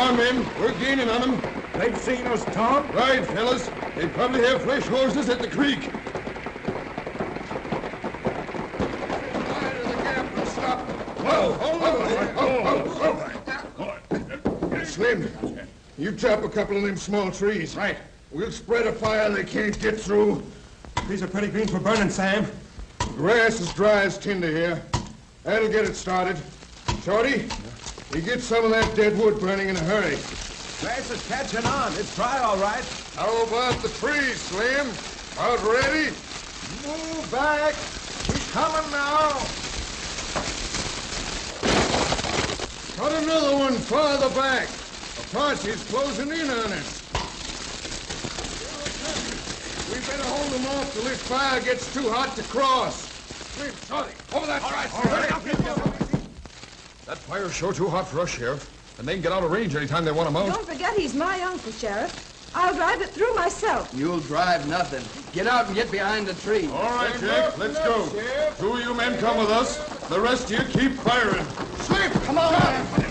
on, men. We're gaining on them. They've seen us, Tom. Right, fellas. They probably have fresh horses at the creek. Slim, you chop a couple of them small trees. Right. We'll spread a fire they can't get through. These are pretty green for burning, Sam. Grass is dry as tinder here. That'll get it started. Shorty, you get some of that dead wood burning in a hurry. Grass is catching on. It's dry, all right. How about the trees, Slim? About ready? Move back. He's coming now. Cut another one farther back. Apache's closing in on us. We better hold them off till this fire gets too hot to cross. Slim, Shorty, over that side. All right. That fire's sure too hot for us, Sheriff. And they can get out of range anytime they want to mount. Don't forget he's my uncle, Sheriff. I'll drive it through myself. You'll drive nothing. Get out and get behind the tree. All right, Jack, let's go. Two of you men come with us. The rest of you keep firing. Slim, come on.